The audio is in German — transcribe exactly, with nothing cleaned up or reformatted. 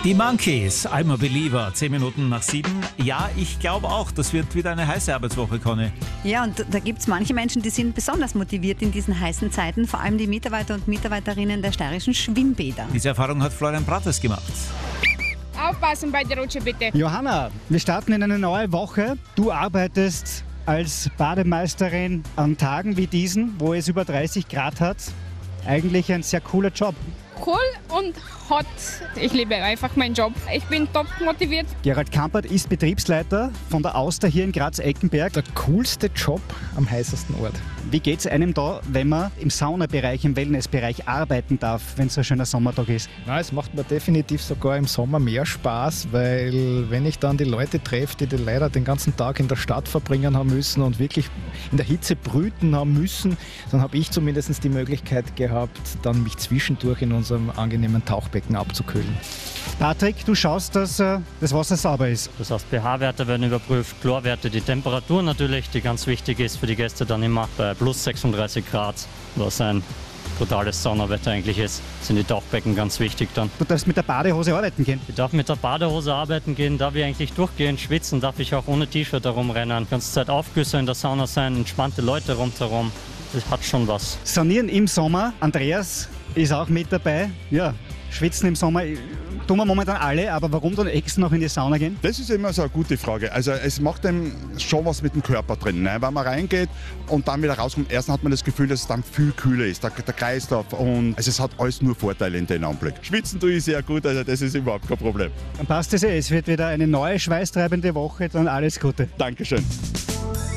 Die Monkeys, I'm a Believer, zehn Minuten nach sieben. Ja, ich glaube auch, das wird wieder eine heiße Arbeitswoche, Conny. Ja, und da gibt es manche Menschen, die sind besonders motiviert in diesen heißen Zeiten, vor allem die Mitarbeiter und Mitarbeiterinnen der steirischen Schwimmbäder. Diese Erfahrung hat Florian Brattes gemacht. Aufpassen bei der Rutsche, bitte. Johanna, wir starten in eine neue Woche. Du arbeitest als Bademeisterin an Tagen wie diesen, wo es über dreißig Grad hat. Eigentlich ein sehr cooler Job. Cool und hot. Ich liebe einfach meinen Job. Ich bin top motiviert. Gerald Kampert ist Betriebsleiter von der Auster hier in Graz-Eckenberg. Der coolste Job am heißesten Ort. Wie geht es einem da, wenn man im Saunabereich, im Wellnessbereich arbeiten darf, wenn es so ein schöner Sommertag ist? Na, es macht mir definitiv sogar im Sommer mehr Spaß, weil wenn ich dann die Leute treffe, die, die leider den ganzen Tag in der Stadt verbringen haben müssen und wirklich in der Hitze brüten haben müssen, dann habe ich zumindest die Möglichkeit gehabt, dann mich zwischendurch in unserem angenehmen Tauchbecken abzukühlen. Patrick, du schaust, dass äh, das Wasser sauber ist. Das heißt, pH-Werte werden überprüft, Chlorwerte, die Temperatur natürlich, die ganz wichtig ist für die Gäste dann immer bei plus sechsunddreißig Grad, was ein brutales Saunawetter eigentlich ist, sind die Tauchbecken ganz wichtig dann. Du darfst mit der Badehose arbeiten gehen. Ich darf mit der Badehose arbeiten gehen, darf ich eigentlich durchgehend schwitzen, darf ich auch ohne T-Shirt herumrennen. Die ganze Zeit Aufgüsse in der Sauna sein, entspannte Leute rundherum, das hat schon was. Sanieren im Sommer, Andreas ist auch mit dabei. Ja, schwitzen im Sommer tun wir momentan alle, aber warum dann extra noch in die Sauna gehen? Das ist immer so eine gute Frage. Also es macht einem schon was mit dem Körper drin. Ne? Wenn man reingeht und dann wieder rauskommt, erstens hat man das Gefühl, dass es dann viel kühler ist, der, der Kreislauf. Und also es hat alles nur Vorteile in dem Anblick. Schwitzen tue ich sehr gut, also das ist überhaupt kein Problem. Dann passt es eh. Es wird wieder eine neue schweißtreibende Woche. Dann alles Gute. Dankeschön.